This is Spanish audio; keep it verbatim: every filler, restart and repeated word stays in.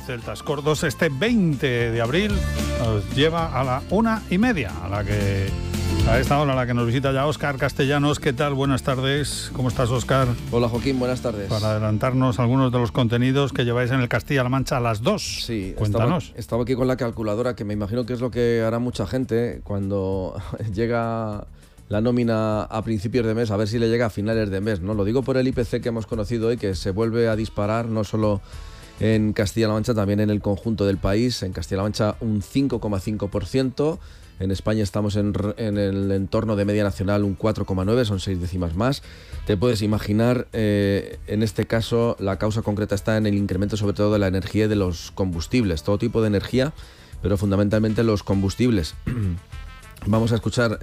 Celtas Cordos. Este veinte de abril nos lleva a la una y media, a la que a esta hora a la que nos visita ya Óscar Castellanos. ¿Qué tal? Buenas tardes. ¿Cómo estás, Óscar? Hola, Joaquín. Buenas tardes. Para adelantarnos algunos de los contenidos que lleváis en el Castilla-La Mancha a las dos. Sí, cuéntanos. Estaba, estaba aquí con la calculadora, que me imagino que es lo que hará mucha gente cuando llega la nómina a principios de mes, a ver si le llega a finales de mes, ¿no? Lo digo por el I P C que hemos conocido hoy, que se vuelve a disparar, no solo en Castilla-La Mancha, también en el conjunto del país. En Castilla-La Mancha un cinco coma cinco por ciento, en España estamos en, en el entorno de media nacional un cuatro coma nueve, son seis décimas más. Te puedes imaginar, eh, en este caso la causa concreta está en el incremento sobre todo de la energía y de los combustibles, todo tipo de energía, pero fundamentalmente los combustibles. Vamos a escuchar